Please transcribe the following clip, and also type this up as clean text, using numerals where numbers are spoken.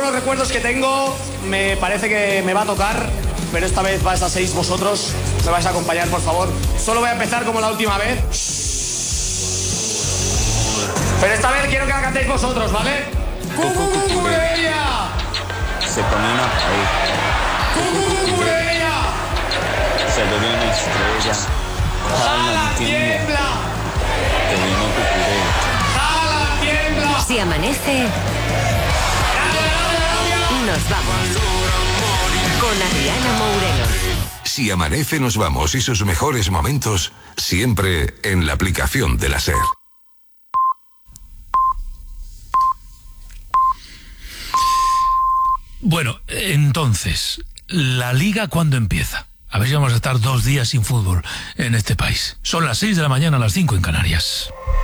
buenos recuerdos que tengo. Me parece que me va a tocar, pero esta vez vais a 6 vosotros. Me vais a acompañar, por favor. Solo voy a empezar como la última vez. Pero esta vez quiero que la cantéis vosotros, ¿vale? ¡Cucucucucureya! Se pone una ¡Cucucucucureya! se le dio una estrella. ¡Jala, tiembla! Te vino cucurella. ¡Jala, tiembla! Si amanece, nos vamos. Con Adriana Mourelo. Si amanece nos vamos y sus mejores momentos siempre en la aplicación de la SER. Bueno, entonces, ¿la Liga cuándo empieza? A ver si vamos a estar 2 días sin fútbol en este país. Son las 6 de la mañana, las 5 en Canarias.